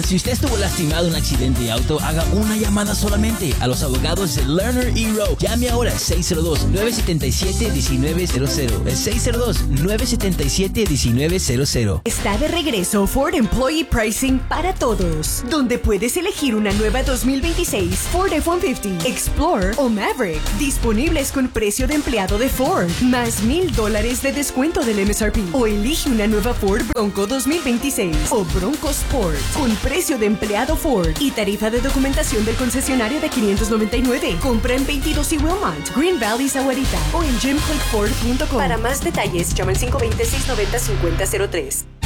Si usted estuvo lastimado en un accidente de auto, haga una llamada solamente a los abogados de Lerner y Rowe. Llame ahora al 602-977-1900. El 602-977-1900. Está de regreso Ford Employee Pricing para todos, donde puedes elegir una nueva 2026 Ford F-150, Explorer o Maverick, disponibles con precio de empleado de Ford, más $1,000 de descuento del MSRP. O elige una nueva Ford Bronco 2026 o Bronco Sport con precio de empleado Ford y tarifa de documentación del concesionario de $599. Compra en 22 y Wilmont, Green Valley, Sahuarita o en jimclickford.com. Para más detalles, llama al 520-690-5003.